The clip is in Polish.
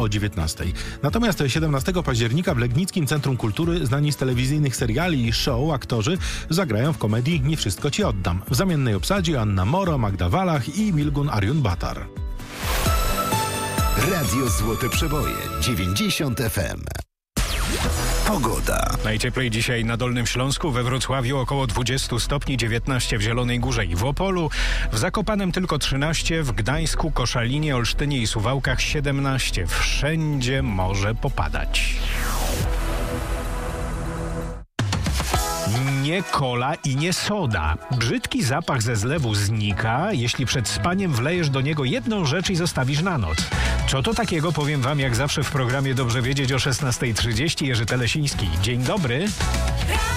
o 19. Natomiast 17 października w Legnickim Centrum Kultury znani z telewizyjnych seriali i show aktorzy zagrają w komedii Nie wszystko ci oddam. W zamiennej obsadzie Anna Moro, Magda Walach i Milgun Arjun-Batar. Radio Złote Przeboje 90 FM. Pogoda. Najcieplej dzisiaj na Dolnym Śląsku, we Wrocławiu około 20 stopni, 19 w Zielonej Górze i w Opolu, w Zakopanem tylko 13, w Gdańsku, Koszalinie, Olsztynie i Suwałkach 17. Wszędzie może popadać. Nie kola i nie soda. Brzydki zapach ze zlewu znika, jeśli przed spaniem wlejesz do niego jedną rzecz i zostawisz na noc. Co to takiego, powiem wam jak zawsze w programie Dobrze Wiedzieć o 16:30. Jerzy Telesiński. Dzień dobry.